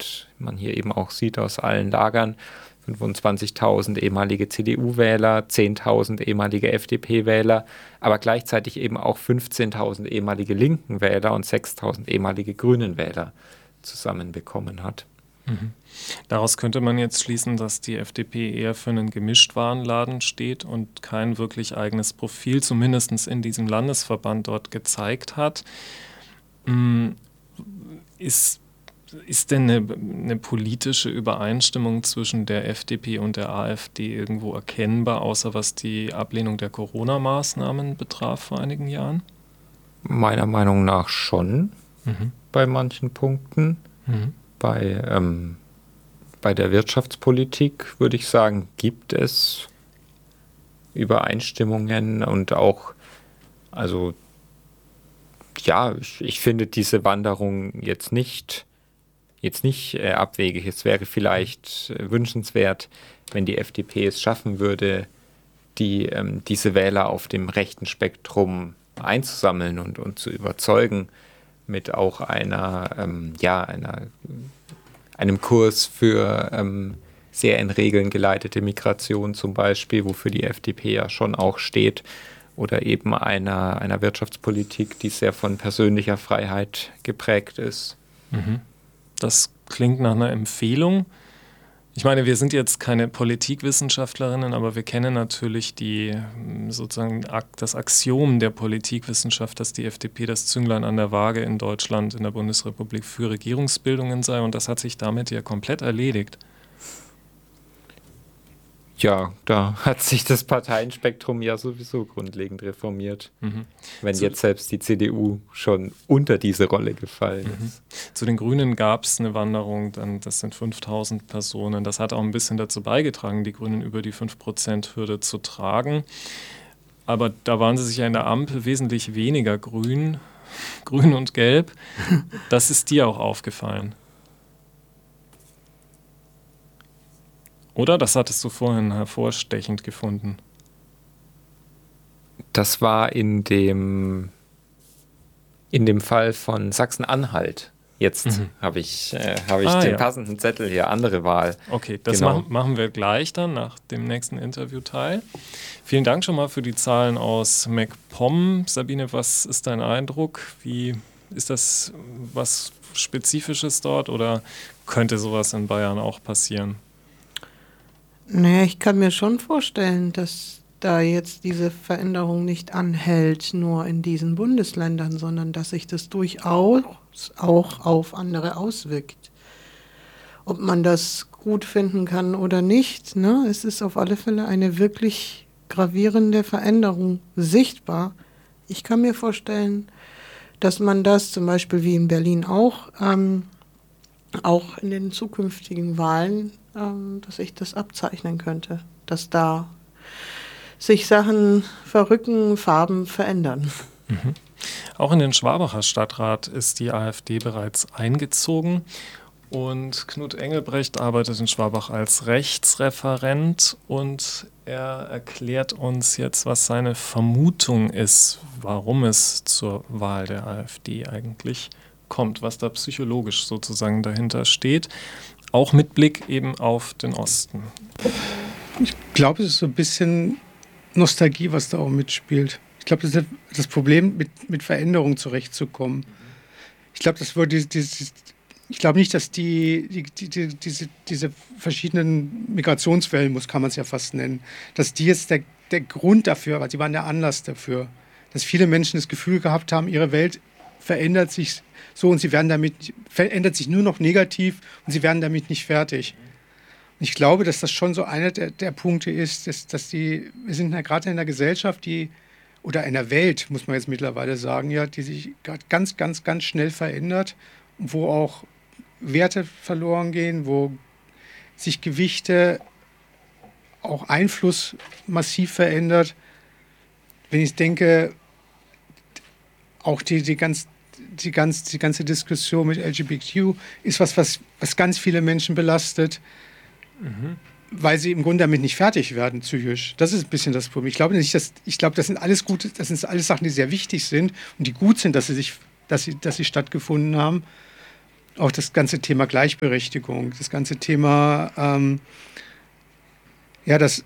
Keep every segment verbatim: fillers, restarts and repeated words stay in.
und man hier eben auch sieht aus allen Lagern, fünfundzwanzigtausend ehemalige C D U-Wähler, zehntausend ehemalige F D P-Wähler, aber gleichzeitig eben auch fünfzehntausend ehemalige linken Wähler und sechstausend ehemalige grünen Wähler zusammenbekommen hat. Mhm. Daraus könnte man jetzt schließen, dass die F D P eher für einen Gemischtwarenladen steht und kein wirklich eigenes Profil, zumindest in diesem Landesverband dort gezeigt hat. Ist, ist denn eine, eine politische Übereinstimmung zwischen der F D P und der AfD irgendwo erkennbar, außer was die Ablehnung der Corona-Maßnahmen betraf vor einigen Jahren? Meiner Meinung nach schon, mhm. bei manchen Punkten. Mhm. Bei, ähm, bei der Wirtschaftspolitik, würde ich sagen, gibt es Übereinstimmungen und auch, also ja, ich, ich finde diese Wanderung jetzt nicht, jetzt nicht äh, abwegig. Es wäre vielleicht äh, wünschenswert, wenn die F D P es schaffen würde, die, ähm, diese Wähler auf dem rechten Spektrum einzusammeln und, und zu überzeugen, mit auch einer, ähm, ja, einer, einem Kurs für ähm, sehr in Regeln geleitete Migration zum Beispiel, wofür die F D P ja schon auch steht, oder eben einer, einer Wirtschaftspolitik, die sehr von persönlicher Freiheit geprägt ist. Mhm. Das klingt nach einer Empfehlung. Ich meine, wir sind jetzt keine Politikwissenschaftlerinnen, aber wir kennen natürlich die, sozusagen das Axiom der Politikwissenschaft, dass die F D P das Zünglein an der Waage in Deutschland, in der Bundesrepublik für Regierungsbildungen sei. Und das hat sich damit ja komplett erledigt. Ja, da hat sich das Parteienspektrum ja sowieso grundlegend reformiert. Mhm. Wenn Zu, jetzt selbst die C D U schon unter diese Rolle gefallen mhm. ist. Zu den Grünen gab es eine Wanderung, dann, das sind fünftausend Personen. Das hat auch ein bisschen dazu beigetragen, die Grünen über die fünf Prozent Hürde zu tragen. Aber da waren sie sich ja in der Ampel wesentlich weniger grün, grün und gelb. Das ist dir auch aufgefallen. Oder? Das hattest du vorhin hervorstechend gefunden. Das war in dem, in dem Fall von Sachsen-Anhalt. Jetzt mhm. habe ich, äh, hab ich ah, den ja. passenden Zettel hier, andere Wahl. Okay, das genau. machen, machen wir gleich dann nach dem nächsten Interviewteil. Vielen Dank schon mal für die Zahlen aus MacPom. Sabine, was ist dein Eindruck? Wie ist das was Spezifisches dort oder könnte sowas in Bayern auch passieren? Naja, ich kann mir schon vorstellen, dass da jetzt diese Veränderung nicht anhält, nur in diesen Bundesländern, sondern dass sich das durchaus auch auf andere auswirkt. Ob man das gut finden kann oder nicht, ne? Es ist auf alle Fälle eine wirklich gravierende Veränderung sichtbar. Ich kann mir vorstellen, dass man das zum Beispiel wie in Berlin auch, ähm, auch in den zukünftigen Wahlen, ähm, dass ich das abzeichnen könnte, dass da sich Sachen verrücken, Farben verändern. Mhm. Auch in den Schwabacher Stadtrat ist die AfD bereits eingezogen und Knut Engelbrecht arbeitet in Schwabach als Rechtsreferent und er erklärt uns jetzt, was seine Vermutung ist, warum es zur Wahl der AfD eigentlich kommt, was da psychologisch sozusagen dahinter steht, auch mit Blick eben auf den Osten. Ich glaube, es ist so ein bisschen Nostalgie, was da auch mitspielt. Ich glaube, das ist das Problem, mit, mit Veränderungen zurechtzukommen. Ich glaube, das wurde die, die, ich glaube nicht, dass die, die, die, die, diese, diese verschiedenen Migrationswellen, muss kann man es ja fast nennen, dass die jetzt der, der Grund dafür war, die waren der Anlass dafür, dass viele Menschen das Gefühl gehabt haben, ihre Welt verändert sich so und sie werden damit, verändert sich nur noch negativ und sie werden damit nicht fertig. Und ich glaube, dass das schon so einer der, der Punkte ist, dass, dass die, wir sind ja gerade in einer Gesellschaft, die, oder einer Welt, muss man jetzt mittlerweile sagen, ja, die sich gerade ganz, ganz, ganz schnell verändert, wo auch Werte verloren gehen, wo sich Gewichte, auch Einfluss massiv verändert. Wenn ich denke, auch die, die, ganz, die, ganz, die ganze Diskussion mit L G B T Q ist was, was, was ganz viele Menschen belastet, mhm. weil sie im Grunde damit nicht fertig werden, psychisch. Das ist ein bisschen das Problem. Ich glaube, nicht, dass, ich glaube, das sind alles gute, das sind alles Sachen, die sehr wichtig sind und die gut sind, dass sie, sich, dass sie, dass sie stattgefunden haben. auch das ganze Thema Gleichberechtigung, das ganze Thema, ähm, ja, das,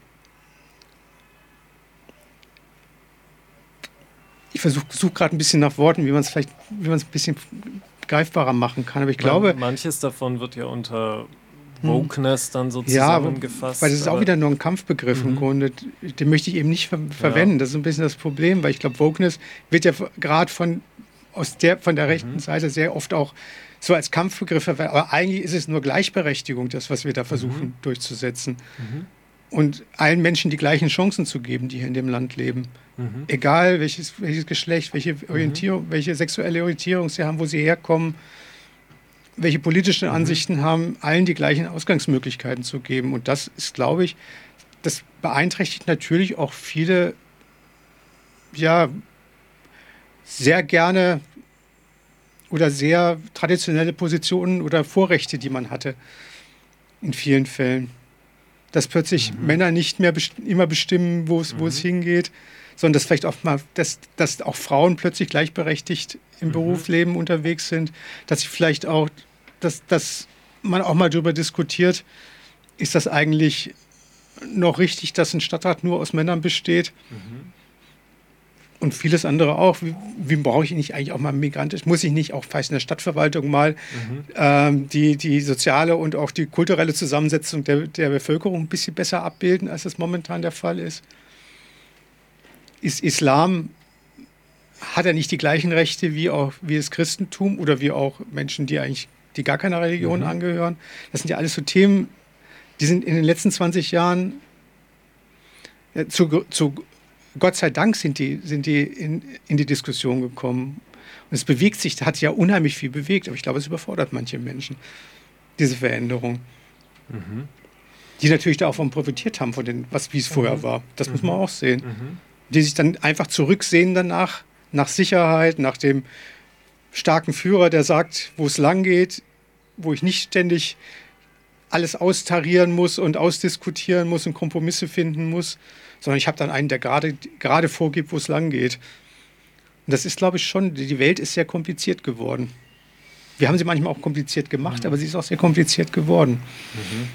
ich versuche such gerade ein bisschen nach Worten, wie man es vielleicht, wie man es ein bisschen greifbarer machen kann, aber ich glaube... Manches davon wird ja unter Wokeness dann so ja, zusammengefasst. Weil das ist auch wieder nur ein Kampfbegriff mhm. im Grunde, den möchte ich eben nicht ver verwenden, ja. Das ist ein bisschen das Problem, weil ich glaube, Wokeness wird ja gerade von, aus der, von der rechten mhm. Seite sehr oft auch so als Kampfbegriff verwendet, aber eigentlich ist es nur Gleichberechtigung, das, was wir da versuchen mhm. durchzusetzen. Mhm. Und allen Menschen die gleichen Chancen zu geben, die hier in dem Land leben. Mhm. Egal welches, welches Geschlecht, welche Orientierung, mhm. welche sexuelle Orientierung sie haben, wo sie herkommen, welche politischen Ansichten mhm. haben, allen die gleichen Ausgangsmöglichkeiten zu geben. Und das ist, glaube ich, das beeinträchtigt natürlich auch viele, ja, sehr gerne oder sehr traditionelle Positionen oder Vorrechte, die man hatte in vielen Fällen. Dass plötzlich mhm. Männer nicht mehr best- immer bestimmen, wo es mhm. wo es hingeht, sondern dass vielleicht auch mal, dass, dass auch Frauen plötzlich gleichberechtigt im mhm. Berufsleben unterwegs sind, dass sie vielleicht auch, dass, dass man auch mal darüber diskutiert, ist das eigentlich noch richtig, dass ein Stadtrat nur aus Männern besteht? Mhm. Und vieles andere auch. Wie, wie brauche ich nicht eigentlich auch mal migrantisch? Muss ich nicht auch vielleicht in der Stadtverwaltung mal mhm. ähm, die, die soziale und auch die kulturelle Zusammensetzung der, der Bevölkerung ein bisschen besser abbilden, als das momentan der Fall ist? Ist Islam, hat er nicht die gleichen Rechte wie auch wie das Christentum oder wie auch Menschen, die eigentlich die gar keiner Religion mhm. angehören? Das sind ja alles so Themen, die sind in den letzten zwanzig Jahren ja, zu, zu Gott sei Dank sind die, sind die in, in die Diskussion gekommen. Und es bewegt sich, da hat sich ja unheimlich viel bewegt, aber ich glaube, es überfordert manche Menschen, diese Veränderung. Mhm. Die natürlich davon profitiert haben, von den, was, wie es vorher mhm. war. Das mhm. muss man auch sehen. Mhm. Die sich dann einfach zurücksehen danach, nach Sicherheit, nach dem starken Führer, der sagt, wo es lang geht, wo ich nicht ständig alles austarieren muss und ausdiskutieren muss und Kompromisse finden muss, sondern ich habe dann einen, der gerade gerade vorgibt, wo es lang geht. Und das ist, glaube ich, schon, die Welt ist sehr kompliziert geworden. Wir haben sie manchmal auch kompliziert gemacht, mhm. aber sie ist auch sehr kompliziert geworden. Mhm.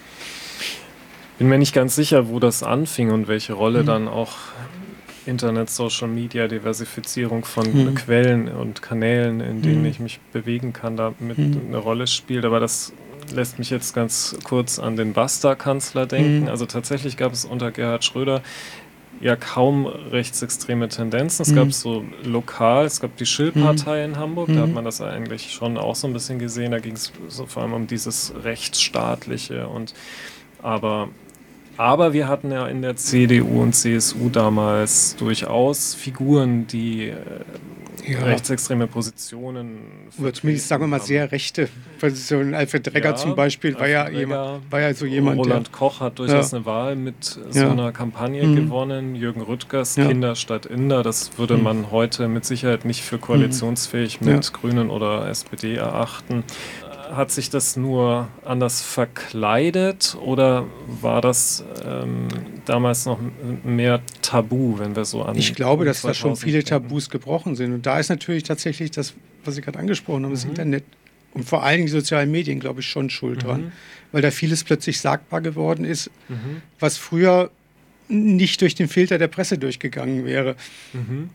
Bin mir nicht ganz sicher, wo das anfing und welche Rolle mhm. dann auch Internet, Social Media, Diversifizierung von mhm. Quellen und Kanälen, in denen mhm. ich mich bewegen kann, da mit mhm. eine Rolle spielt. Aber das lässt mich jetzt ganz kurz an den Basta-Kanzler denken. Mhm. Also tatsächlich gab es unter Gerhard Schröder ja kaum rechtsextreme Tendenzen. Es mhm. gab so lokal, es gab die Schill-Partei mhm. in Hamburg, mhm. da hat man das eigentlich schon auch so ein bisschen gesehen. Da ging es so vor allem um dieses Rechtsstaatliche und aber Aber wir hatten ja in der C D U und C S U damals durchaus Figuren, die äh, ja. rechtsextreme Positionen oder zumindest, sagen wir mal, haben. Sehr rechte Positionen. Alfred Dregger ja, zum Beispiel war ja, jemand, war ja so jemand. Roland der, Koch hat durchaus ja. eine Wahl mit so ja. einer Kampagne mhm. gewonnen. Jürgen Rüttgers, ja. Kinder statt Inder. Das würde mhm. man heute mit Sicherheit nicht für koalitionsfähig mhm. mit ja. Grünen oder S P D erachten. Hat sich das nur anders verkleidet oder war das ähm, damals noch mehr Tabu, wenn wir so an... Ich glaube, dass da schon viele Tabus gebrochen sind. Und da ist natürlich tatsächlich das, was ich gerade angesprochen habe, mhm. das Internet und vor allen Dingen die sozialen Medien, glaube ich, schon schuld mhm. dran. Weil da vieles plötzlich sagbar geworden ist, mhm. was früher nicht durch den Filter der Presse durchgegangen wäre. Mhm.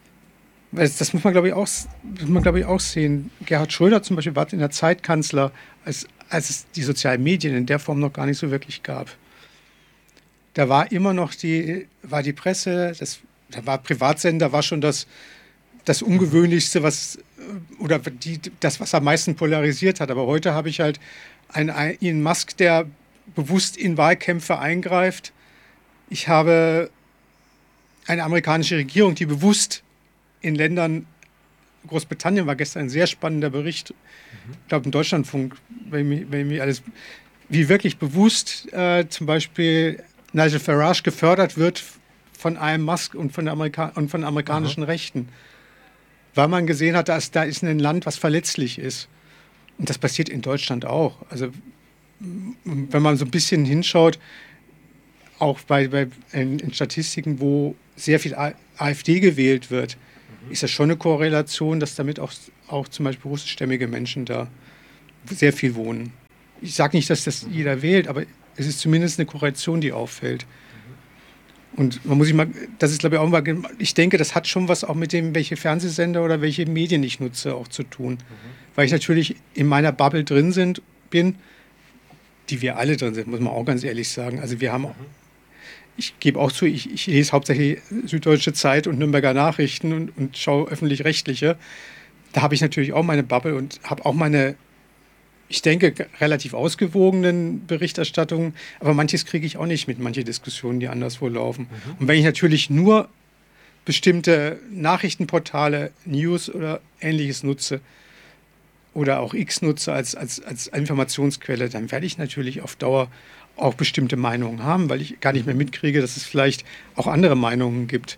Das muss man, glaube ich, auch, muss man, glaube ich, auch sehen. Gerhard Schröder zum Beispiel war in der Zeit Kanzler, als, als es die sozialen Medien in der Form noch gar nicht so wirklich gab. Da war immer noch die, war die Presse, das, da war Privatsender, war schon das, das Ungewöhnlichste, was, oder die, das, was am meisten polarisiert hat. Aber heute habe ich halt einen Elon Musk, der bewusst in Wahlkämpfe eingreift. Ich habe eine amerikanische Regierung, die bewusst in Ländern, Großbritannien war gestern ein sehr spannender Bericht, mhm. ich glaube im Deutschlandfunk, wenn mich, wenn mich alles, wie wirklich bewusst äh, zum Beispiel Nigel Farage gefördert wird von einem Musk und von, der Amerika- und von amerikanischen Aha. Rechten, weil man gesehen hat, dass da ist ein Land, was verletzlich ist. Und das passiert in Deutschland auch. Also wenn man so ein bisschen hinschaut, auch bei, bei in, in Statistiken, wo sehr viel AfD gewählt wird, ist das schon eine Korrelation, dass damit auch, auch zum Beispiel russischstämmige Menschen da sehr viel wohnen. Ich sage nicht, dass das jeder wählt, aber es ist zumindest eine Korrelation, die auffällt. Und man muss sich mal, das ist glaube ich auch mal, ich denke, das hat schon was auch mit dem, welche Fernsehsender oder welche Medien ich nutze, auch zu tun. Mhm. Weil ich natürlich in meiner Bubble drin sind, bin, die wir alle drin sind, muss man auch ganz ehrlich sagen. Also wir haben, mhm. ich gebe auch zu, ich, ich lese hauptsächlich Süddeutsche Zeit und Nürnberger Nachrichten und, und schaue öffentlich-rechtliche. Da habe ich natürlich auch meine Bubble und habe auch meine, ich denke, relativ ausgewogenen Berichterstattungen, aber manches kriege ich auch nicht mit, manche Diskussionen, die anderswo laufen. Mhm. Und wenn ich natürlich nur bestimmte Nachrichtenportale, News oder Ähnliches nutze oder auch X nutze als, als, als Informationsquelle, dann werde ich natürlich auf Dauer auch bestimmte Meinungen haben, weil ich gar nicht mehr mitkriege, dass es vielleicht auch andere Meinungen gibt.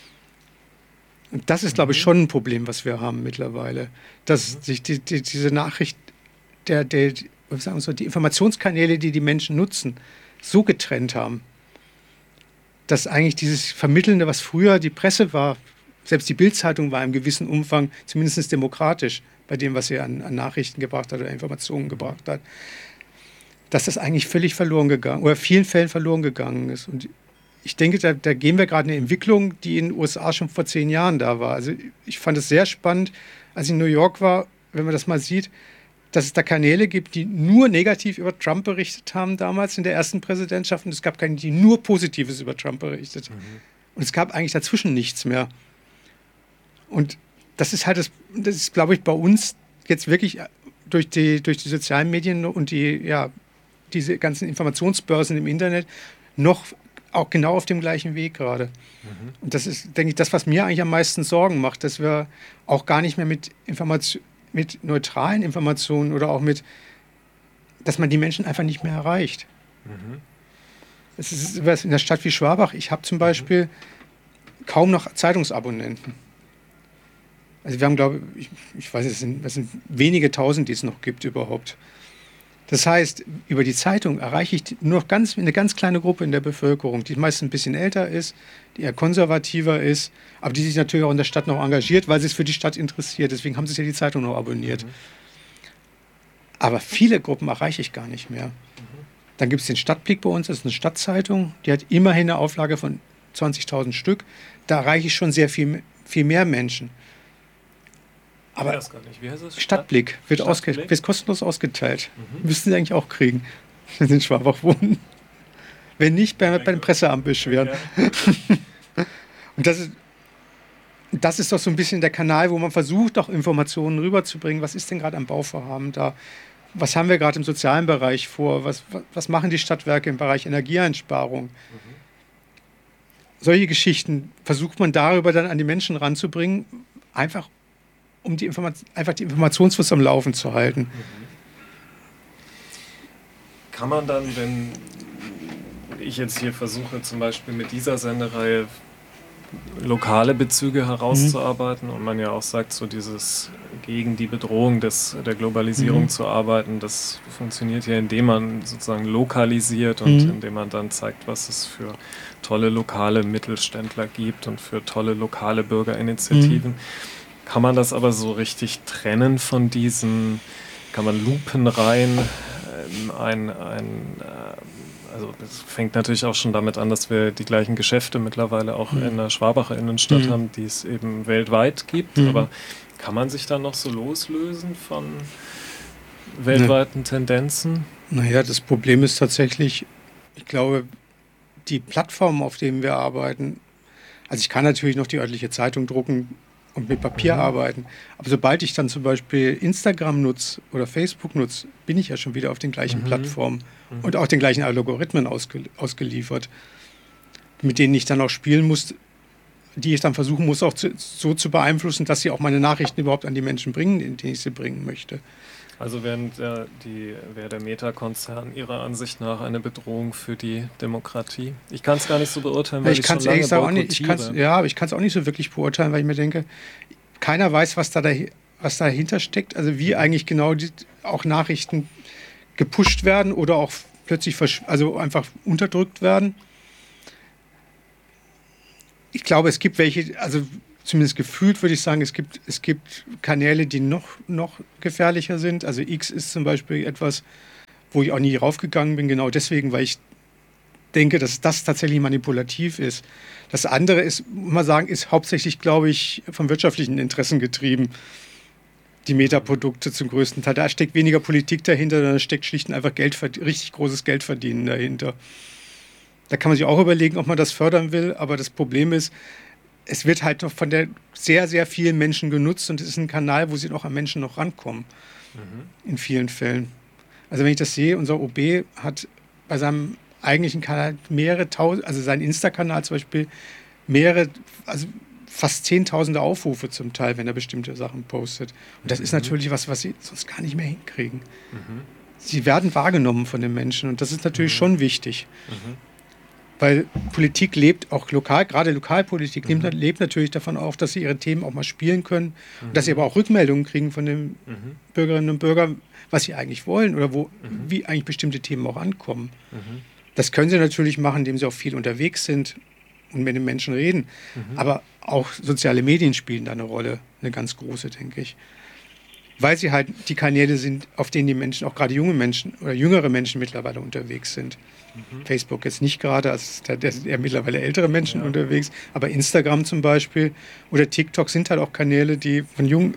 Und das ist, mhm. glaube ich, schon ein Problem, was wir haben mittlerweile, dass mhm. sich die, die, diese Nachricht Der, der, sagen wir so, die Informationskanäle, die die Menschen nutzen, so getrennt haben, dass eigentlich dieses Vermittelnde, was früher die Presse war, selbst die Bild-Zeitung war im gewissen Umfang zumindest demokratisch bei dem, was sie an, an Nachrichten gebracht hat oder Informationen gebracht hat, dass das eigentlich völlig verloren gegangen oder in vielen Fällen verloren gegangen ist. Und ich denke, da, da gehen wir gerade eine Entwicklung, die in den U S A schon vor zehn Jahren da war. Also ich fand es sehr spannend, als ich in New York war, wenn man das mal sieht, dass es da Kanäle gibt, die nur negativ über Trump berichtet haben damals in der ersten Präsidentschaft und es gab keine, die nur Positives über Trump berichtet. Mhm. Und es gab eigentlich dazwischen nichts mehr. Und das ist halt, das, das ist, glaube ich, bei uns jetzt wirklich durch die, durch die sozialen Medien und die, ja, diese ganzen Informationsbörsen im Internet noch auch genau auf dem gleichen Weg gerade. Mhm. Und das ist, denke ich, das, was mir eigentlich am meisten Sorgen macht, dass wir auch gar nicht mehr mit Informationen, mit neutralen Informationen oder auch mit, dass man die Menschen einfach nicht mehr erreicht. Mhm. Es ist was in der Stadt wie Schwabach. Ich habe zum Beispiel mhm. kaum noch Zeitungsabonnenten. Also wir haben, glaube ich, ich weiß, es sind, es sind wenige Tausend, die es noch gibt überhaupt. Das heißt, über die Zeitung erreiche ich nur noch ganz, eine ganz kleine Gruppe in der Bevölkerung, die meist ein bisschen älter ist, die eher konservativer ist, aber die sich natürlich auch in der Stadt noch engagiert, weil sie es für die Stadt interessiert. Deswegen haben sie ja die Zeitung noch abonniert. Mhm. Aber viele Gruppen erreiche ich gar nicht mehr. Mhm. Dann gibt es den Stadtblick bei uns, das ist eine Stadtzeitung, die hat immerhin eine Auflage von zwanzigtausend Stück. Da erreiche ich schon sehr viel, viel mehr Menschen. Aber Wie heißt es? Stadtblick wird, Stadtblick? Ausge- wird kostenlos ausgeteilt. Mhm. Müssten Sie eigentlich auch kriegen, wenn Sie in Schwabach wohnen. Wenn nicht, bei, bei dem Presseamt beschweren. Ja. Und das ist, das ist doch so ein bisschen der Kanal, wo man versucht, auch Informationen rüberzubringen. Was ist denn gerade am Bauvorhaben da? Was haben wir gerade im sozialen Bereich vor? Was, was machen die Stadtwerke im Bereich Energieeinsparung? Mhm. Solche Geschichten versucht man darüber dann an die Menschen ranzubringen, einfach um die Informat- einfach die Informationsfluss am Laufen zu halten. Kann man dann, wenn ich jetzt hier versuche, zum Beispiel mit dieser Sendereihe lokale Bezüge herauszuarbeiten mhm. und man ja auch sagt, so dieses gegen die Bedrohung des, der Globalisierung mhm. zu arbeiten, das funktioniert ja, indem man sozusagen lokalisiert und mhm. indem man dann zeigt, was es für tolle lokale Mittelständler gibt und für tolle lokale Bürgerinitiativen. Mhm. Kann man das aber so richtig trennen von diesen, kann man lupenrein ähm, ein, ein äh, also es fängt natürlich auch schon damit an, dass wir die gleichen Geschäfte mittlerweile auch mhm. in der Schwabacher Innenstadt mhm. haben, die es eben weltweit gibt, mhm. aber kann man sich dann noch so loslösen von weltweiten ja. Tendenzen? Naja, das Problem ist tatsächlich, ich glaube, die Plattformen, auf denen wir arbeiten, also ich kann natürlich noch die örtliche Zeitung drucken, und mit Papier mhm. arbeiten. Aber sobald ich dann zum Beispiel Instagram nutze oder Facebook nutze, bin ich ja schon wieder auf den gleichen mhm. Plattformen mhm. und auch den gleichen Algorithmen ausge- ausgeliefert, mit denen ich dann auch spielen muss, die ich dann versuchen muss, auch zu, so zu beeinflussen, dass sie auch meine Nachrichten überhaupt an die Menschen bringen, in denen ich sie bringen möchte. Also während der, die, wäre der Meta-Konzern Ihrer Ansicht nach eine Bedrohung für die Demokratie? Ich kann es gar nicht so beurteilen, weil ich, ich schon lange boykottiere. Ja, aber ich kann es auch nicht so wirklich beurteilen, weil ich mir denke, keiner weiß, was, da dahi- was dahinter steckt. Also wie eigentlich genau die, auch Nachrichten gepusht werden oder auch plötzlich versch- also einfach unterdrückt werden. Ich glaube, es gibt welche, also zumindest gefühlt würde ich sagen, es gibt, es gibt Kanäle, die noch, noch gefährlicher sind. Also X ist zum Beispiel etwas, wo ich auch nie raufgegangen bin, genau deswegen, weil ich denke, dass das tatsächlich manipulativ ist. Das andere ist, muss man sagen, ist hauptsächlich, glaube ich, von wirtschaftlichen Interessen getrieben. Die Metaprodukte zum größten Teil. Da steckt weniger Politik dahinter, da steckt schlicht und einfach Geld, richtig großes Geldverdienen dahinter. Da kann man sich auch überlegen, ob man das fördern will, aber das Problem ist, es wird halt noch von der sehr, sehr vielen Menschen genutzt und es ist ein Kanal, wo sie noch an Menschen noch rankommen. Mhm. In vielen Fällen. Also wenn ich das sehe, unser O B hat bei seinem eigentlichen Kanal mehrere tausend, also sein Insta-Kanal zum Beispiel, mehrere, also fast zehntausende Aufrufe zum Teil, wenn er bestimmte Sachen postet. Und das mhm. ist natürlich was, was sie sonst gar nicht mehr hinkriegen. Mhm. Sie werden wahrgenommen von den Menschen und das ist natürlich mhm. schon wichtig. Mhm. Weil Politik lebt auch lokal, gerade Lokalpolitik mhm. lebt, lebt natürlich davon auf, dass sie ihre Themen auch mal spielen können mhm. und dass sie aber auch Rückmeldungen kriegen von den mhm. Bürgerinnen und Bürgern, was sie eigentlich wollen oder wo, mhm. wie eigentlich bestimmte Themen auch ankommen. Mhm. Das können sie natürlich machen, indem sie auch viel unterwegs sind und mit den Menschen reden. Mhm. Aber auch soziale Medien spielen da eine Rolle, eine ganz große, denke ich. Weil sie halt die Kanäle sind, auf denen die Menschen, auch gerade junge Menschen oder jüngere Menschen mittlerweile unterwegs sind. Mhm. Facebook jetzt nicht gerade, also da, da sind eher mittlerweile ältere Menschen ja. unterwegs, aber Instagram zum Beispiel oder TikTok sind halt auch Kanäle, die von jung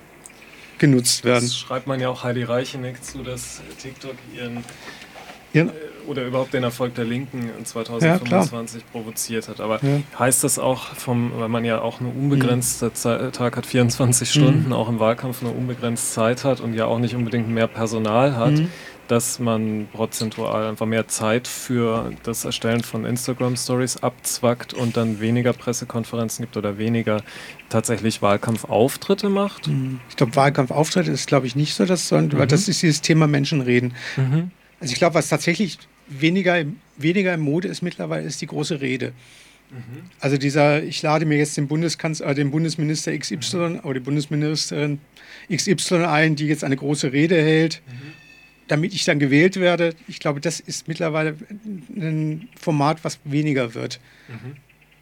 genutzt werden. Das schreibt man ja auch Heidi Reicheneck zu, dass TikTok ihren ja. oder überhaupt den Erfolg der Linken in zwanzig fünfundzwanzig ja, provoziert hat. Aber ja. heißt das auch, vom, weil man ja auch eine unbegrenzte Zeit, Tag hat, vierundzwanzig Stunden, mhm. auch im Wahlkampf eine unbegrenzte Zeit hat und ja auch nicht unbedingt mehr Personal hat, mhm. dass man prozentual einfach mehr Zeit für das Erstellen von Instagram-Stories abzwackt und dann weniger Pressekonferenzen gibt oder weniger tatsächlich Wahlkampfauftritte macht? Ich glaube, Wahlkampfauftritte ist, glaube ich, nicht so, dass, sondern mhm. das ist dieses Thema Menschenreden. Mhm. Also ich glaube, was tatsächlich weniger, weniger in Mode ist mittlerweile, ist die große Rede. Mhm. Also dieser, ich lade mir jetzt den Bundeskanzler, äh, den Bundesminister X Y mhm. oder die Bundesministerin X Y ein, die jetzt eine große Rede hält, mhm. damit ich dann gewählt werde. Ich glaube, das ist mittlerweile ein Format, was weniger wird. Mhm.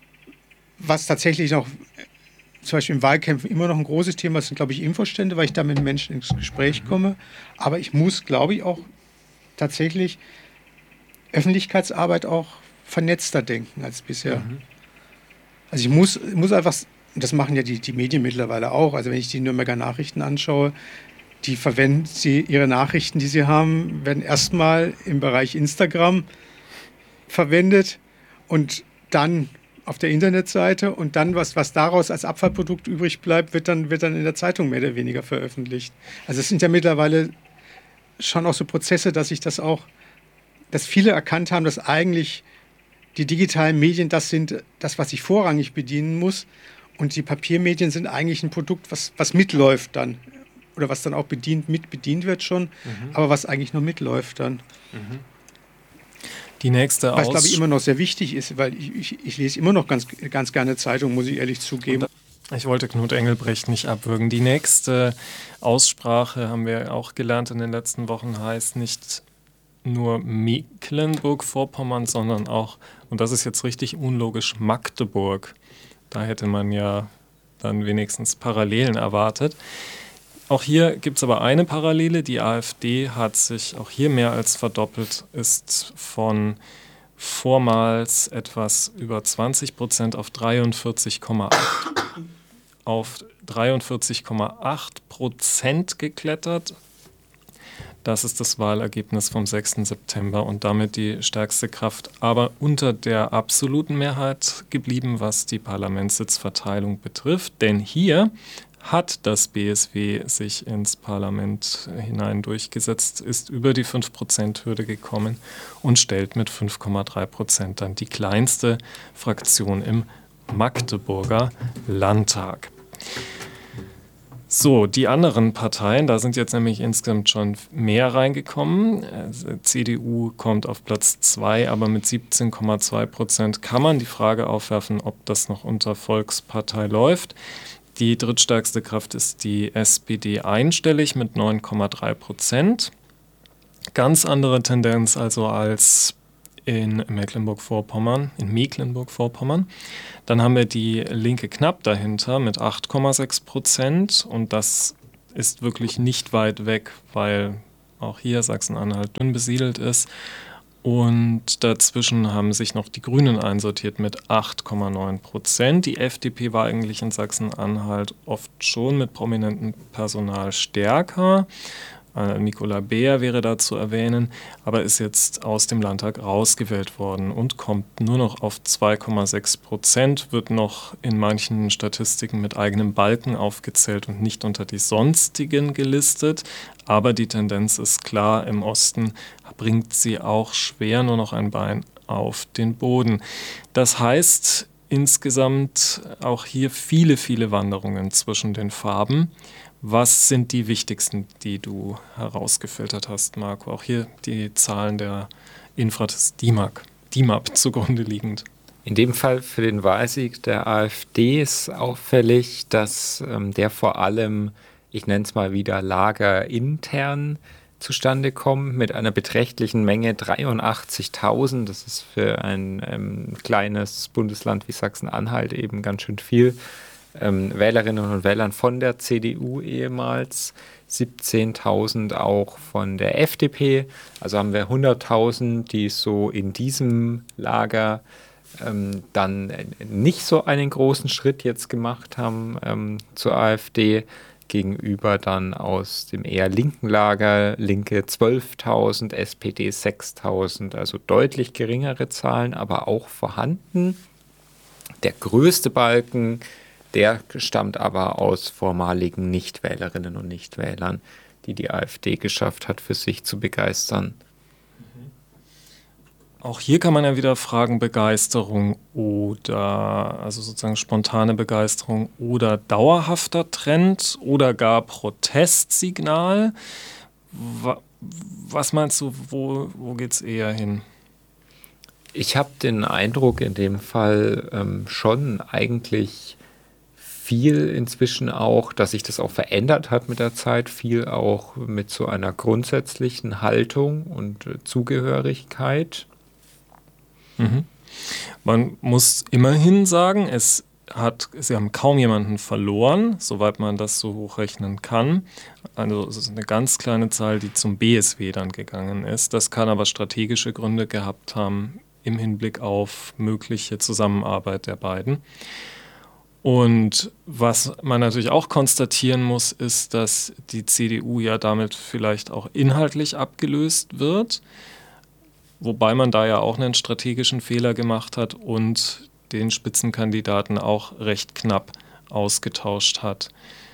Was tatsächlich noch, zum Beispiel in Wahlkämpfen, immer noch ein großes Thema ist, sind, glaube ich, Infostände, weil ich da mit Menschen ins Gespräch mhm. komme. Aber ich muss, glaube ich, auch tatsächlich Öffentlichkeitsarbeit auch vernetzter denken als bisher. Mhm. Also ich muss, muss einfach, das machen ja die, die Medien mittlerweile auch, also wenn ich die Nürnberger Nachrichten anschaue, die verwenden sie, ihre Nachrichten, die sie haben, werden erstmal im Bereich Instagram verwendet und dann auf der Internetseite und dann, was, was daraus als Abfallprodukt übrig bleibt, wird dann, wird dann in der Zeitung mehr oder weniger veröffentlicht. Also es sind ja mittlerweile schon auch so Prozesse, dass sich das auch, dass viele erkannt haben, dass eigentlich die digitalen Medien das sind, das, was ich vorrangig bedienen muss. Und die Papiermedien sind eigentlich ein Produkt, was, was mitläuft dann. Oder was dann auch bedient, mit bedient wird schon, mhm. aber was eigentlich nur mitläuft dann. Mhm. Die nächste Was, glaube ich, immer noch sehr wichtig ist, weil ich, ich, ich lese immer noch ganz, ganz gerne Zeitung, muss ich ehrlich zugeben. Ich wollte Knut Engelbrecht nicht abwürgen. Die nächste Aussprache, haben wir auch gelernt in den letzten Wochen, heißt nicht nur Mecklenburg-Vorpommern, sondern auch, und das ist jetzt richtig unlogisch, Magdeburg. Da hätte man ja dann wenigstens Parallelen erwartet. Auch hier gibt es aber eine Parallele. Die AfD hat sich auch hier mehr als verdoppelt, ist von vormals etwas über zwanzig Prozent auf dreiundvierzig Komma acht auf dreiundvierzig Komma acht Prozent geklettert. Das ist das Wahlergebnis vom sechsten September und damit die stärkste Kraft, aber unter der absoluten Mehrheit geblieben, was die Parlamentssitzverteilung betrifft. Denn hier hat das B S W sich ins Parlament hinein durchgesetzt, ist über die fünf Prozent Hürde gekommen und stellt mit fünf Komma drei Prozent dann die kleinste Fraktion im Magdeburger Landtag. So, die anderen Parteien, da sind jetzt nämlich insgesamt schon mehr reingekommen. C D U kommt auf Platz zwei, aber mit siebzehn Komma zwei Prozent kann man die Frage aufwerfen, ob das noch unter Volkspartei läuft. Die drittstärkste Kraft ist die S P D einstellig mit neun Komma drei Prozent. Ganz andere Tendenz also als in Mecklenburg-Vorpommern, in Mecklenburg-Vorpommern. Dann haben wir die Linke knapp dahinter mit acht Komma sechs Prozent und das ist wirklich nicht weit weg, weil auch hier Sachsen-Anhalt dünn besiedelt ist. Und dazwischen haben sich noch die Grünen einsortiert mit acht Komma neun Prozent. Die F D P war eigentlich in Sachsen-Anhalt oft schon mit prominentem Personal stärker. Äh, Nicola Beer wäre da zu erwähnen, aber ist jetzt aus dem Landtag rausgewählt worden und kommt nur noch auf zwei Komma sechs Prozent, wird noch in manchen Statistiken mit eigenem Balken aufgezählt und nicht unter die Sonstigen gelistet. Aber die Tendenz ist klar, im Osten bringt sie auch schwer nur noch ein Bein auf den Boden. Das heißt insgesamt auch hier viele, viele Wanderungen zwischen den Farben. Was sind die wichtigsten, die du herausgefiltert hast, Marco? Auch hier die Zahlen der Infratest D I M A P, D I M A P zugrunde liegend. In dem Fall für den Wahlsieg der AfD ist auffällig, dass ähm, der vor allem, ich nenne es mal wieder, lagerintern zustande kommt, mit einer beträchtlichen Menge dreiundachtzigtausend. Das ist für ein ähm, kleines Bundesland wie Sachsen-Anhalt eben ganz schön viel. Ähm, Wählerinnen und Wählern von der C D U ehemals, siebzehntausend auch von der F D P. Also haben wir hunderttausend, die so in diesem Lager ähm, dann nicht so einen großen Schritt jetzt gemacht haben ähm, zur AfD. Gegenüber dann aus dem eher linken Lager, Linke zwölftausend, S P D sechstausend, also deutlich geringere Zahlen, aber auch vorhanden. Der größte Balken, der stammt aber aus vormaligen Nichtwählerinnen und Nichtwählern, die die AfD geschafft hat, für sich zu begeistern. Auch hier kann man ja wieder fragen, Begeisterung oder, also sozusagen spontane Begeisterung oder dauerhafter Trend oder gar Protestsignal. Was meinst du, wo, wo geht es eher hin? Ich habe den Eindruck in dem Fall ähm, schon eigentlich viel inzwischen auch, dass sich das auch verändert hat mit der Zeit, viel auch mit so einer grundsätzlichen Haltung und äh, Zugehörigkeit. Mhm. Man muss immerhin sagen, es hat, sie haben kaum jemanden verloren, soweit man das so hochrechnen kann. Also es ist eine ganz kleine Zahl, die zum B S W dann gegangen ist. Das kann aber strategische Gründe gehabt haben im Hinblick auf mögliche Zusammenarbeit der beiden. Und was man natürlich auch konstatieren muss, ist, dass die C D U ja damit vielleicht auch inhaltlich abgelöst wird. Wobei man da ja auch einen strategischen Fehler gemacht hat und den Spitzenkandidaten auch recht knapp ausgetauscht hat.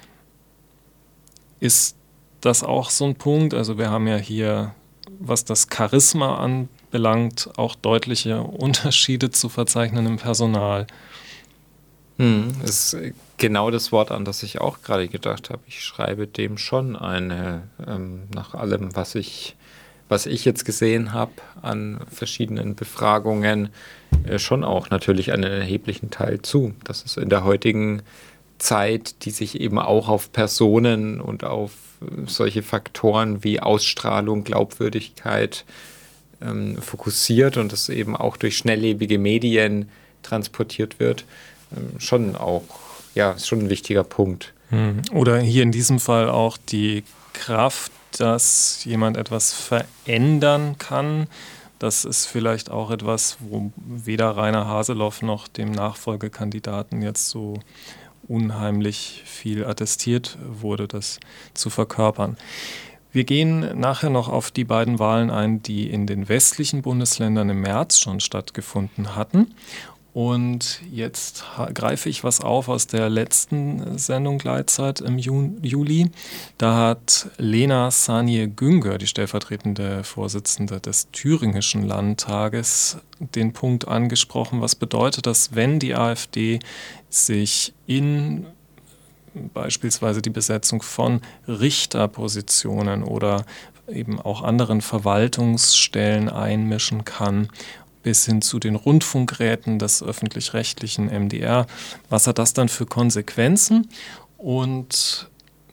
Ist das auch so ein Punkt? Also wir haben ja hier, was das Charisma anbelangt, auch deutliche Unterschiede zu verzeichnen im Personal. Hm, das ist genau das Wort, an das ich auch gerade gedacht habe. Ich schreibe dem schon eine, ähm, nach allem, was ich was ich jetzt gesehen habe an verschiedenen Befragungen, äh, schon auch natürlich einen erheblichen Teil zu. Das ist in der heutigen Zeit, die sich eben auch auf Personen und auf äh, solche Faktoren wie Ausstrahlung, Glaubwürdigkeit ähm, fokussiert und das eben auch durch schnelllebige Medien transportiert wird, ähm, schon auch, ja, ist schon ein wichtiger Punkt. Oder hier in diesem Fall auch die Kraft, dass jemand etwas verändern kann. Das ist vielleicht auch etwas, wo weder Rainer Haseloff noch dem Nachfolgekandidaten jetzt so unheimlich viel attestiert wurde, das zu verkörpern. Wir gehen nachher noch auf die beiden Wahlen ein, die in den westlichen Bundesländern im März schon stattgefunden hatten. Und jetzt greife ich was auf aus der letzten Sendung Gleitzeit im Juli. Da hat Lena Saniye-Güngör, die stellvertretende Vorsitzende des Thüringischen Landtages, den Punkt angesprochen, was bedeutet das, wenn die AfD sich in beispielsweise die Besetzung von Richterpositionen oder eben auch anderen Verwaltungsstellen einmischen kann, bis hin zu den Rundfunkräten des öffentlich-rechtlichen M D R. Was hat das dann für Konsequenzen? Und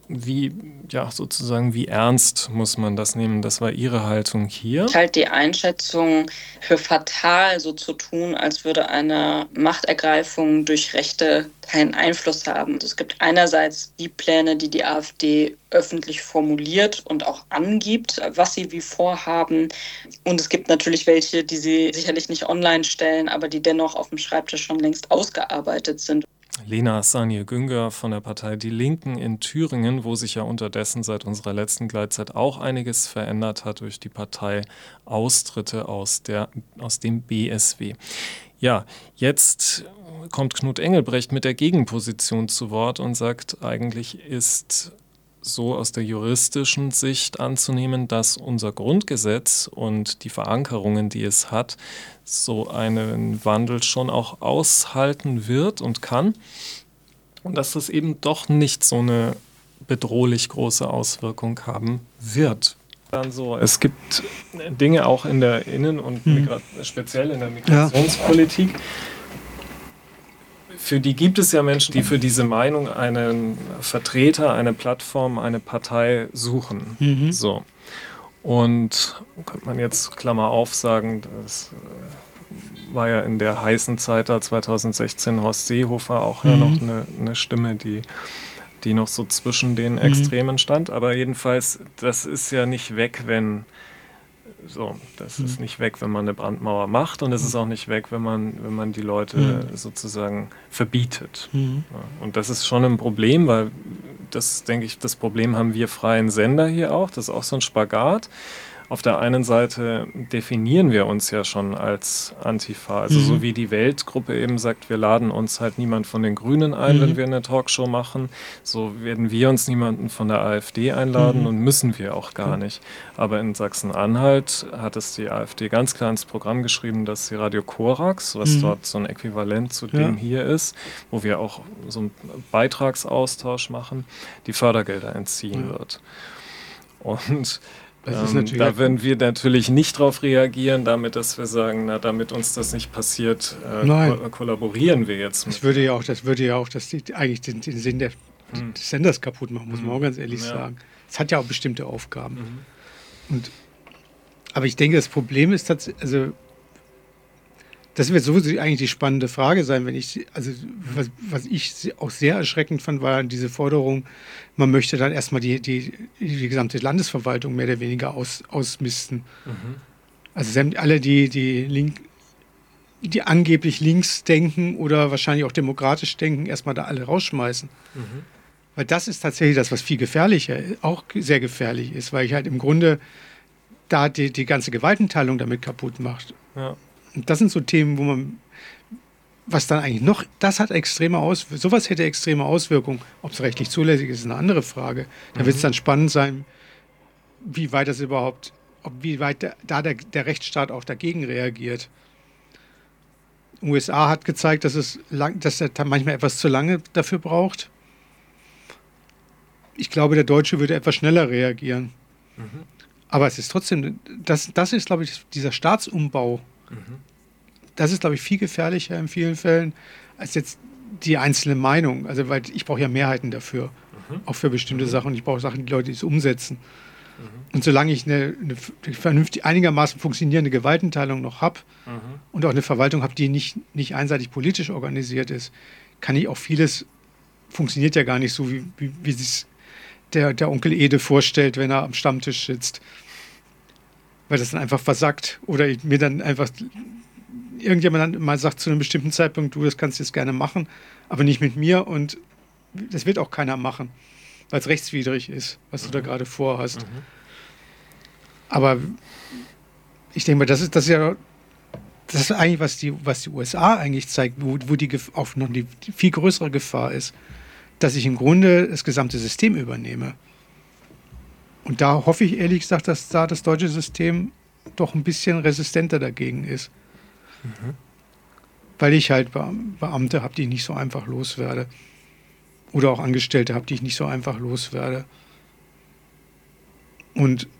wie, ja, sozusagen, wie ernst muss man das nehmen? Das war Ihre Haltung hier. Ich halte die Einschätzung für fatal, so zu tun, als würde eine Machtergreifung durch Rechte keinen Einfluss haben. Also es gibt einerseits die Pläne, die die AfD öffentlich formuliert und auch angibt, was sie wie vorhaben. Und es gibt natürlich welche, die sie sicherlich nicht online stellen, aber die dennoch auf dem Schreibtisch schon längst ausgearbeitet sind. Lena Sanje-Günger von der Partei Die Linken in Thüringen, wo sich ja unterdessen seit unserer letzten Gleitzeit auch einiges verändert hat durch die Parteiaustritte aus, der, aus dem B S W. Ja, jetzt kommt Knut Engelbrecht mit der Gegenposition zu Wort und sagt, eigentlich ist so aus der juristischen Sicht anzunehmen, dass unser Grundgesetz und die Verankerungen, die es hat, so einen Wandel schon auch aushalten wird und kann und dass das eben doch nicht so eine bedrohlich große Auswirkung haben wird. Dann so, es gibt Dinge auch in der Innen- und Migra- speziell in der Migrationspolitik, ja. Für die gibt es ja Menschen, die für diese Meinung einen Vertreter, eine Plattform, eine Partei suchen. Mhm. So. Und könnte man jetzt, Klammer auf, sagen, das war ja in der heißen Zeit da zweitausendsechzehn Horst Seehofer auch mhm. ja noch eine, eine Stimme, die, die noch so zwischen den mhm. Extremen stand. Aber jedenfalls, das ist ja nicht weg, wenn So, das mhm. ist nicht weg, wenn man eine Brandmauer macht und es ist auch nicht weg, wenn man, wenn man die Leute mhm. sozusagen verbietet. Mhm. Ja, und das ist schon ein Problem, weil das, denke ich, das Problem haben wir freien Sender hier auch. Das ist auch so ein Spagat. Auf der einen Seite definieren wir uns ja schon als Antifa, also mhm. so wie die Weltgruppe eben sagt, wir laden uns halt niemand von den Grünen ein, mhm. wenn wir eine Talkshow machen, so werden wir uns niemanden von der AfD einladen mhm. und müssen wir auch gar nicht. Aber in Sachsen-Anhalt hat es die AfD ganz klar ins Programm geschrieben, dass sie Radio Korax, was mhm. dort so ein Äquivalent zu dem ja. hier ist, wo wir auch so einen Beitragsaustausch machen, die Fördergelder entziehen ja. wird. Und Ähm, da werden wir natürlich nicht darauf reagieren, damit, dass wir sagen, na, damit uns das nicht passiert, äh, ko- kollaborieren wir jetzt mit. Das würde ja auch, das würde ja auch das, die, eigentlich den, den Sinn der, hm. des Senders kaputt machen, muss man auch ganz ehrlich ja. sagen. Es hat ja auch bestimmte Aufgaben. Mhm. Und, aber ich denke, das Problem ist tatsächlich, also das wird sowieso eigentlich die spannende Frage sein, wenn ich, also was, was ich auch sehr erschreckend fand, war diese Forderung, man möchte dann erstmal die, die, die gesamte Landesverwaltung mehr oder weniger aus, ausmisten. Mhm. Also alle, die, die, Link, die angeblich links denken oder wahrscheinlich auch demokratisch denken, erstmal da alle rausschmeißen. Mhm. Weil das ist tatsächlich das, was viel gefährlicher, auch sehr gefährlich ist, weil ich halt im Grunde da die, die ganze Gewaltenteilung damit kaputt macht. Ja. Und das sind so Themen, wo man, was dann eigentlich noch, das hat extreme Auswirkungen, sowas hätte extreme Auswirkungen. Ob es rechtlich zulässig ist, ist eine andere Frage. Da mhm. wird es dann spannend sein, wie weit das überhaupt, ob, wie weit der, da der, der Rechtsstaat auch dagegen reagiert. U S A hat gezeigt, dass, es lang, dass er manchmal etwas zu lange dafür braucht. Ich glaube, der Deutsche würde etwas schneller reagieren. Mhm. Aber es ist trotzdem, das, das ist, glaube ich, dieser Staatsumbau. Das ist, glaube ich, viel gefährlicher in vielen Fällen als jetzt die einzelne Meinung. Also, weil ich brauche ja Mehrheiten dafür, mhm. auch für bestimmte mhm. Sachen. Ich brauche Sachen, die Leute es umsetzen. Mhm. Und solange ich eine, eine vernünftig, einigermaßen funktionierende Gewaltenteilung noch habe mhm. und auch eine Verwaltung habe, die nicht, nicht einseitig politisch organisiert ist, kann ich auch vieles, funktioniert ja gar nicht so, wie, wie, wie sich der, der Onkel Ede vorstellt, wenn er am Stammtisch sitzt. Weil das dann einfach versackt oder mir dann einfach irgendjemand dann mal sagt zu einem bestimmten Zeitpunkt, du, das kannst du jetzt gerne machen, aber nicht mit mir und das wird auch keiner machen, weil es rechtswidrig ist, was mhm. du da gerade vorhast. Mhm. Aber ich denke mal, das ist, das ist ja das ist eigentlich, was die, was die U S A eigentlich zeigt, wo, wo die auch noch die, die viel größere Gefahr ist, dass ich im Grunde das gesamte System übernehme. Und da hoffe ich ehrlich gesagt, dass da das deutsche System doch ein bisschen resistenter dagegen ist. Mhm. Weil ich halt Beamte habe, die ich nicht so einfach loswerde. Oder auch Angestellte habe, die ich nicht so einfach loswerde. Und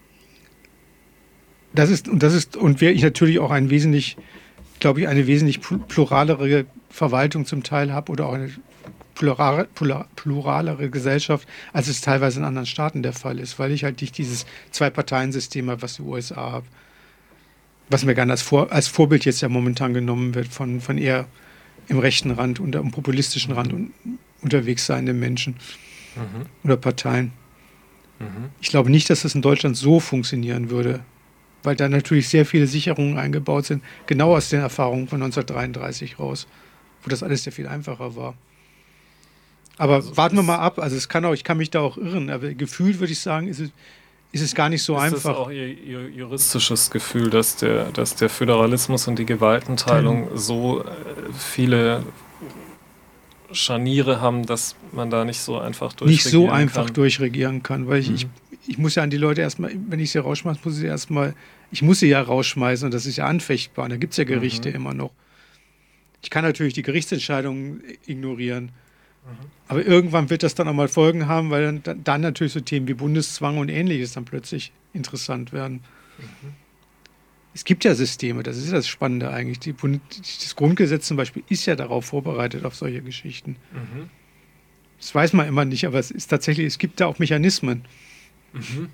das ist, und das ist, und ich natürlich auch ein wesentlich, glaube ich, eine wesentlich pluralere Verwaltung zum Teil habe oder auch eine plurale, pluralere Gesellschaft, als es teilweise in anderen Staaten der Fall ist, weil ich halt nicht dieses Zwei-Parteien-System habe, was die U S A hat. Was mir gerne als, Vor- als Vorbild jetzt ja momentan genommen wird von, von eher im rechten Rand und am populistischen Rand un- unterwegs seienden Menschen mhm. oder Parteien. Mhm. Ich glaube nicht, dass das in Deutschland so funktionieren würde, weil da natürlich sehr viele Sicherungen eingebaut sind, genau aus den Erfahrungen von neunzehnhundertdreiunddreißig raus, wo das alles sehr viel einfacher war. Aber also warten wir mal ab, also es kann auch, ich kann mich da auch irren, aber gefühlt würde ich sagen, ist es, ist es gar nicht so ist einfach. Ist das auch Ihr, Ihr juristisches Gefühl, dass der, dass der Föderalismus und die Gewaltenteilung mhm. so viele Scharniere haben, dass man da nicht so einfach durchregieren Nicht so kann. einfach durchregieren kann, weil ich, mhm. ich, ich muss ja an die Leute erstmal, wenn ich sie rausschmeiße, muss ich sie erstmal, ich muss sie ja rausschmeißen und das ist ja anfechtbar. Und da gibt es ja Gerichte mhm. immer noch. Ich kann natürlich die Gerichtsentscheidungen ignorieren. Mhm. Aber irgendwann wird das dann auch mal Folgen haben, weil dann, dann natürlich so Themen wie Bundeszwang und Ähnliches dann plötzlich interessant werden. Mhm. Es gibt ja Systeme, das ist ja das Spannende eigentlich. Die, das Grundgesetz zum Beispiel ist ja darauf vorbereitet, auf solche Geschichten. Mhm. Das weiß man immer nicht, aber es ist tatsächlich, es gibt da auch Mechanismen. Mhm.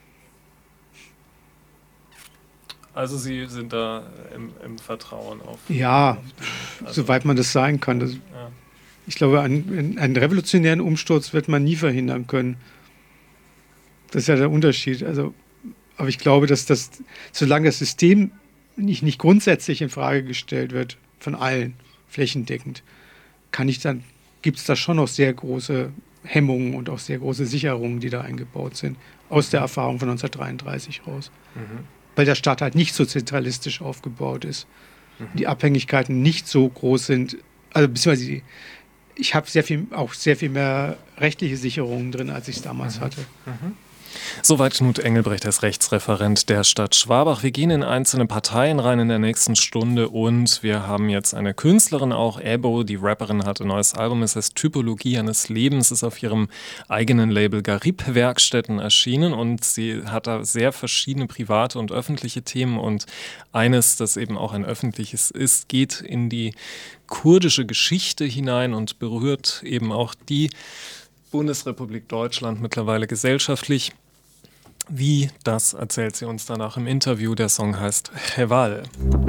Also Sie sind da im, im Vertrauen auf... Ja, auf also, soweit man das sagen kann. Das, ja. Ich glaube, einen, einen revolutionären Umsturz wird man nie verhindern können. Das ist ja der Unterschied. Also, aber ich glaube, dass das, solange das System nicht, nicht grundsätzlich in Frage gestellt wird, von allen, flächendeckend, kann ich dann, gibt es da schon noch sehr große Hemmungen und auch sehr große Sicherungen, die da eingebaut sind, aus der Erfahrung von neunzehnhundertdreiunddreißig raus. Mhm. Weil der Staat halt nicht so zentralistisch aufgebaut ist. Mhm. Die Abhängigkeiten nicht so groß sind, also beziehungsweise die, ich habe sehr viel, auch sehr viel mehr rechtliche Sicherungen drin, als ich es damals mhm. hatte. Mhm. Soweit Knut Engelbrecht, als Rechtsreferent der Stadt Schwabach. Wir gehen in einzelne Parteien rein in der nächsten Stunde und wir haben jetzt eine Künstlerin auch, Ebo, die Rapperin, hat ein neues Album, es heißt Typologie eines Lebens, ist auf ihrem eigenen Label Garib Werkstätten erschienen und sie hat da sehr verschiedene private und öffentliche Themen und eines, das eben auch ein öffentliches ist, geht in die kurdische Geschichte hinein und berührt eben auch die Bundesrepublik Deutschland mittlerweile gesellschaftlich. Wie, das erzählt sie uns danach im Interview. Der Song heißt Cheval.